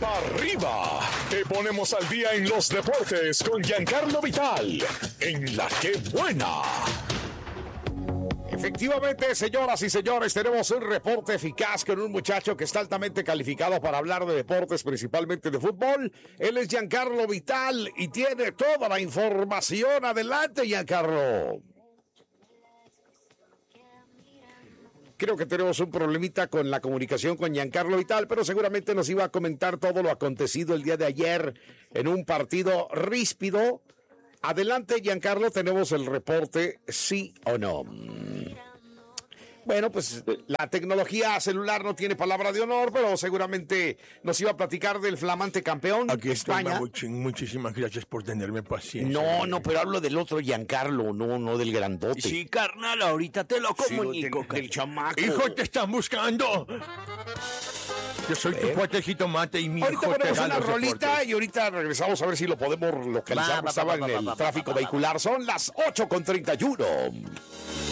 arriba. Te ponemos al día en los deportes con Giancarlo Vital, en La Que Buena. Efectivamente, señoras y señores, tenemos un reporte eficaz con un muchacho que está altamente calificado para hablar de deportes, principalmente de fútbol. Él es Giancarlo Vital y tiene toda la información. Adelante, Giancarlo. Creo que tenemos un problemita con la comunicación con Giancarlo Vital, pero seguramente nos iba a comentar todo lo acontecido el día de ayer en un partido ríspido. Adelante, Giancarlo, tenemos el reporte, ¿sí o no? Bueno, pues la tecnología celular no tiene palabra de honor, pero seguramente nos iba a platicar del flamante campeón Aquí estoy, España. Muchísimas gracias por tenerme paciencia. No, pero hablo del otro Giancarlo, no del grandote. Sí, carnal, ahorita te lo comunico. Del chamaco. ¡Hijo, te están buscando! Yo soy tu cuatecito mate y mi Ahorita hijo te ponemos da una los rolita deportes. y ahorita regresamos a ver si lo podemos localizar. Estaba en el tráfico vehicular. Son las 8:31.